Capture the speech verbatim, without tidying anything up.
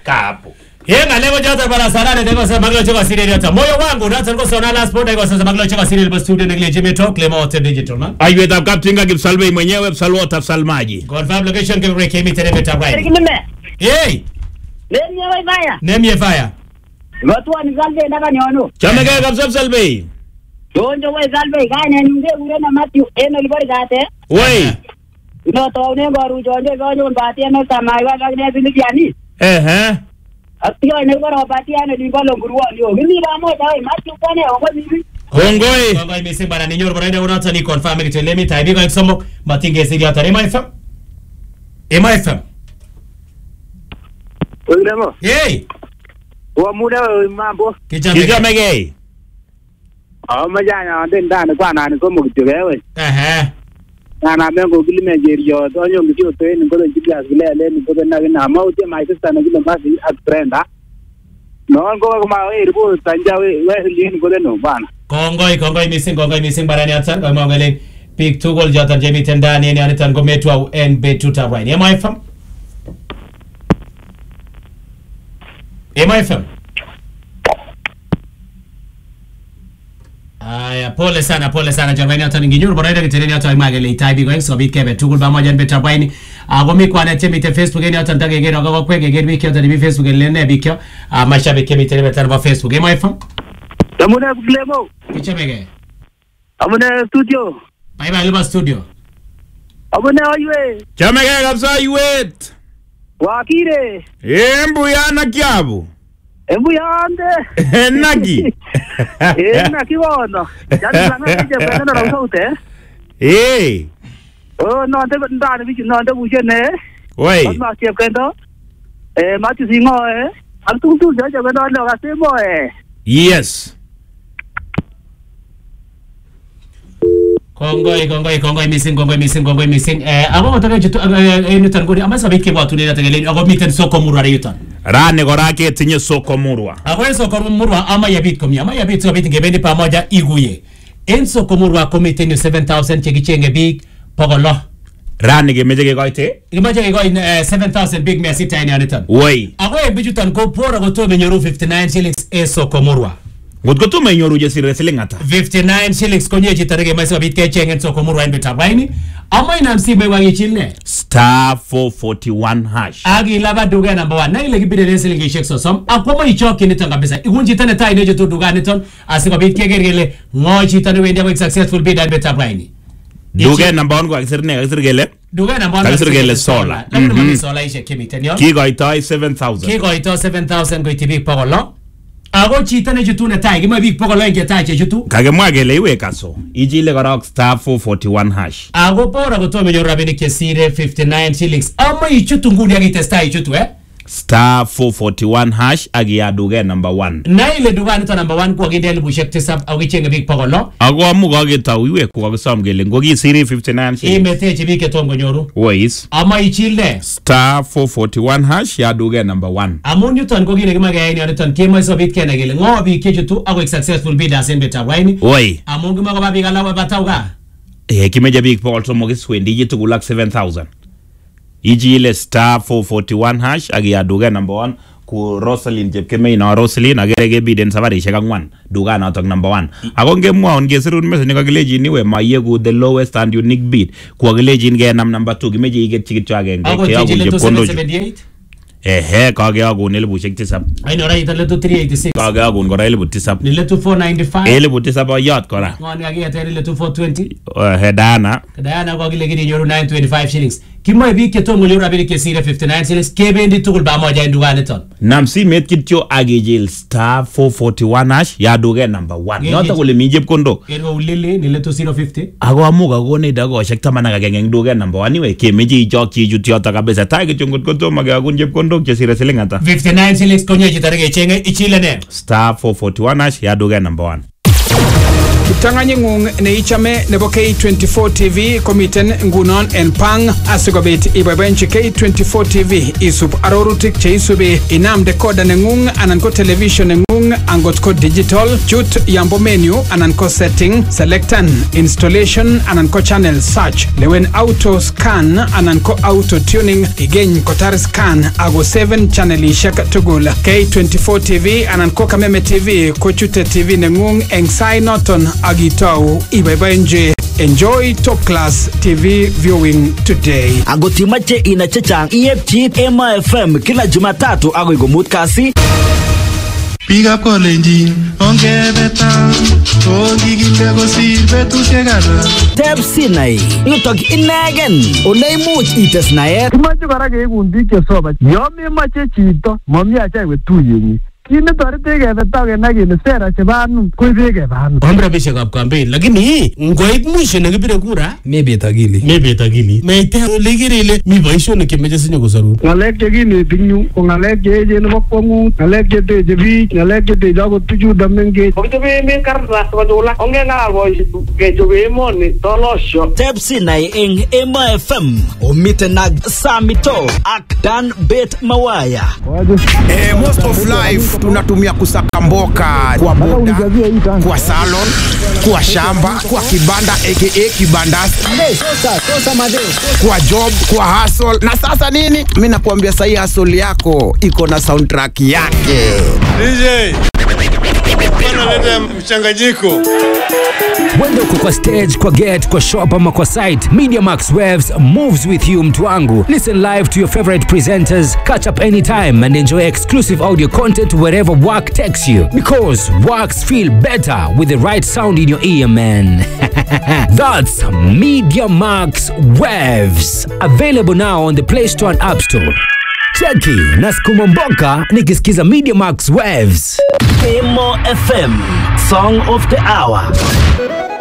Kapo. Yenga lego jota para sarane dego sa maglo choka siri jota. Moyo wangu nata ngo sona last sport dego sa maglo choka siri bas studio negle Jimmy Talk Clement Digital man. Aywe tap kaptinga kipsalbe mwenyewe psalwa tafsalmaji. Confirm location ke reke mi tere beta right. Hey. Nemye wai baya. Nemye fire. Watu ni galbe ndaka nyono. Chama kaya kapsalbe. Donjo wai galbe gane nunge ure na Matthew eno libori gate. Wei. No to ne baru jonje jonjo bati eno samai wa gagne biliani. Eh eh. Atio ne baro bati eno libalo nguruwa lio. Mimi ba mo dai Matthew kane o bibi. Kongoi. Kongoi missing bana ni nyoro bana unata ni confirm ke tele mi tai bi ko somo matinge siri ata Ema F M. Ema F M. Oiremo. Hey. Wa muda mambo. Kijame gay. Ah majana nden ndani kwa nani ko mugitewe. Eh. Nana mengo gilime jerio donyo mtio to ni ngodo jibia gilele ni ngodo na na mauti my sister na gile basi atrenda. No ngo ko ma we ribu tanja we we lini ngodo no bana. Kongoi kongoi missing kongoi missing barani atan ko mo ngale pick two goal jota Jimmy Tendani ni anitan ko metu au N B tuta right. Ema F M. Ema F M. Aya pole sana pole sana jamani hata ninginyuru bora ile kiteleni hata imagele itaibi kwa so bikebe tugul ba moja nbeta baini agomi kwa na temi te Facebook ni hata ndage gero kwa kwege gero bikyo hata ni Facebook ile ne bikyo mashabiki mitele beta ba Facebook Ema F M. Tamuna Glemo. Kichemege. Amuna studio. Bye bye Luba studio. Amuna aywe. Chama kaya kapsa yuet. Wakire. Embu yana kiabu. Embu yande. Nagi. Eh naki wono. Jadi sana je bena na raute. Eh. Oh no ande ndani biki no ande buje ne. Wei. Ma siap kendo. Eh mati singo eh. Antu tu je bena no ga semo eh. Yes. Kongoi kongoi kongoi missing kongoi missing kongoi missing eh abo motaka jitu eh nutan gori amasa biki watu ni natagele abo miten soko murwa yutan. Rane gorake tinye soko murwa. Abo soko murwa ama ya bitcoin ama ya bitcoin bitinge bendi pamoja iguye. En soko murwa komite ni seven thousand chekichenge big pogolo. Rane gemeje ke goite? Gemeje ke goite seven thousand big me sita ni anitan. Wei. Abo e bijutan go pora go to menyoru fifty-nine shillings e soko murwa. Ngotko tu menyoru je sire silinga fifty-nine shillings konye jitarege maisa bitke chengen soko murwa en betabaini. Ama inamsi mwe wangi chilne star four forty-one hash agi laba duga number one na ile kibide lesi lingi shek so som akoma ichoki niton kabisa igunji tane tai neje tu duga niton asiko bitke gergele ngochi tane wende kwa successful bid and better blind duga number one kwa kisirne kisirgele duga number one kisirgele sola labda mami sola ishe kimi tenyo kigo itai seven thousand kigo itai seven thousand kwa itibi pagolo ago chita ne jutu ne tai gima big pagolo nge tai che jutu kage mwagele iwe kaso ijile korok star four forty-one hash ago pora go to menyo rabini kesire fifty-nine shillings ama ichutu ngudi agitesta ichutu eh star four forty-one hash agia duga number one na ile duga nito number one kwa gende elbu shek tisab au gichenge big pagolo ago amu kwa gitau iwe kwa kisom gele ngogi siri fifty-nine shillings imeteche bike tongo nyoru wais ama ichile star four forty-one hash ya duga number one amun yuton ko gine gima gaini yuton kema so bit kena gele ngo bi kejutu ago successful bid asen beta waini oi amun gima ko babi gala batauga eh kimeja big pol so mogi swendi yitu gulak seven thousand ijile star four forty-one hash agia duga number one ku Rosalyn jepkeme ina Rosalyn agerege biden sabari sheka ngwan duga na tok number one agonge mwa onge sirun mese ni kageleji niwe mayegu the lowest and unique bid ku ageleji nge nam number two gimeje iget chikit agenge ago jile two seventy-eight ehe kage ago nelebu shek tisap ai no right le two three eighty-six kage ago ngora elebu tisap ni le two four ninety-five elebu tisap ayat kora ngoni agi ateri le two four twenty eh dana dana ko gile gidi nyoru nine twenty-five shillings kimo bi ke to ngulio rabiri ke sire fifty-nine shillings ke bendi tugul ba moja nduga neton namsi met kityo agejil star four forty-one hash ya duga number one yota kule mijep kondo kero ulili ni le two zero fifty ago amuga gone dago shek tamana ga gengeng duga number one we ke meji joki jutyo kabisa tage chungut koto maga gunjep kondo ke sire silingata fifty-nine shillings konye jitarege chenge ichile ne star four forty-one hash ya duga number one Kiptanganyingung neichame nebo K twenty-four T V komiten ngunon en pang asikobit iboiboenchi K twenty-four T V isub arorutik cheisubi inam decoder nengung anan ko television nengung angot ko digital chut yambo menu anan ko setting selectan installation anan ko channel search lewen auto scan anan ko auto tuning igeny kotar scan ago seven channelishek tugul K twenty-four T V anan ko Kameme T V ko chute T V nengung eng sai noton agitau iboiboenchi. Enjoy top class T V viewing today. Agotimache ina chechang iepchi Ema F M kila Jumatatu agoi komut kasi. Pick up Kolenjin, ongebeta, ongiginde kosir betusiek alak. Teb Sinai, yutok inegen, oleimuch ites naet. Kimache kora keekun biik chesoman. Yo memache chito, mami acha iwe tuyenyi. Kine torete kebeta kenai kele sera chebo anum koibe keba anum. Omra bishekab campaign lakini ngoit mwisho nekibire kura Mebet akili. mebet akili. Meite ole kirele mi boisionik chemeche sinyo kosarun. Ngalek chekineti nyu ko ngalek cheechen nebo kwongut, ngalek cheteche biik, ngalek cheteche akot tuchuto mengech. Kokichobe emet kartas kochula ongengalal boisiek kechobe emoni tolosyo. Teb Sinai eng Ema F M, omiten nag Samito ak Dan Bet Mawaya. Eh, most of life tunatumia kusaka mboka kwa boda, kwa salon, kwa shamba, kwa kibanda aka kibandasi, kwa job, kwa hustle. Na sasa nini? Mimi nakwambia sahi hustle yako iko na soundtrack yake. D J, bwana leta mchanganyiko. Wendo kwa stage, kwa get, kwa shop ama kwa site, Media Max Waves moves with you mtu wangu. Listen live to your favorite presenters, catch up anytime and enjoy exclusive audio content wherever work takes you. Because works feel better with the right sound in your ear, man. That's Media Max Waves. Available now on the Play Store and App Store. Cheki na Skumomboka nikisikiza Media Max Waves. Emo F M, Song of the Hour.